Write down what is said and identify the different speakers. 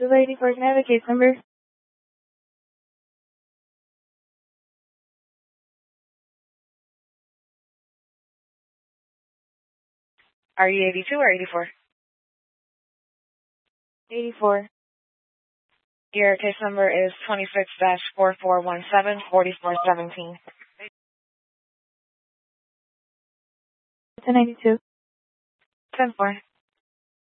Speaker 1: 284, can I have a case number?
Speaker 2: Are you 82 or 84?
Speaker 1: 84.
Speaker 2: Your case number is 26-4417-4417.
Speaker 1: 1092.
Speaker 2: 10-4.